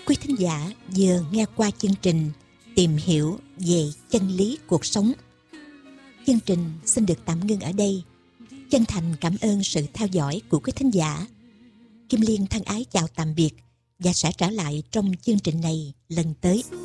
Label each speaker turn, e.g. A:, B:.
A: Quý thính giả vừa nghe qua chương trình Tìm hiểu về chân lý cuộc sống. Chương trình xin được tạm ngưng ở đây. Chân thành cảm ơn sự theo dõi của quý thính giả. Kim Liên thân ái chào tạm biệt và sẽ trở lại trong chương trình này lần tới.